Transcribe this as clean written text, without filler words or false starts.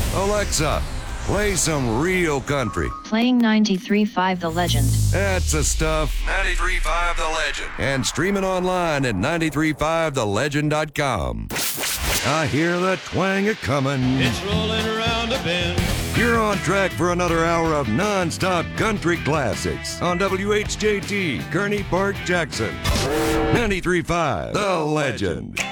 Alexa, play some real country. Playing 93.5 The Legend. That's the stuff. 93.5 The Legend. And streaming online at 935thelegend.com. I hear the twang a-comin'. It's rolling around a bend. You're on track for another hour of non-stop country classics on WHJT, Kearney Park, Jackson. 93.5 The Legend.